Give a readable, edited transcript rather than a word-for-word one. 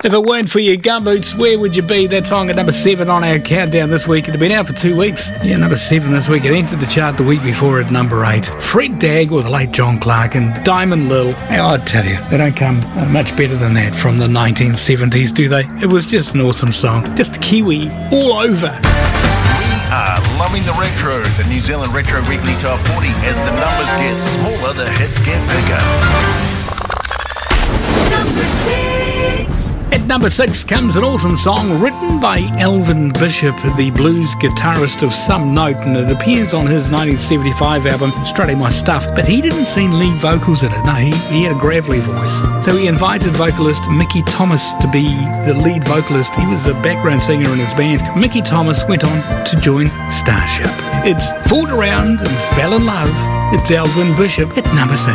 If it weren't for your gumboots, where would you be? That song at number 7 on our countdown this week. It had been out for 2 weeks. Yeah, number 7 this week. It entered the chart the week before at number 8. Fred Dagg or the late John Clark and Diamond Lil. Hey, I tell you, they don't come much better than that from the 1970s, do they? It was just an awesome song. Just Kiwi all over. Loving the retro, the New Zealand Retro Weekly Top 40. As the numbers get smaller, the hits get bigger. Number 6. At number 6 comes an awesome song written by Elvin Bishop, the blues guitarist of some note, and it appears on his 1975 album, Strutting My Stuff, but he didn't sing lead vocals in it. No, he had a gravelly voice. So he invited vocalist Mickey Thomas to be the lead vocalist. He was a background singer in his band. Mickey Thomas went on to join Starship. It's Fooled Around and Fell in Love. It's Elvin Bishop at number 6.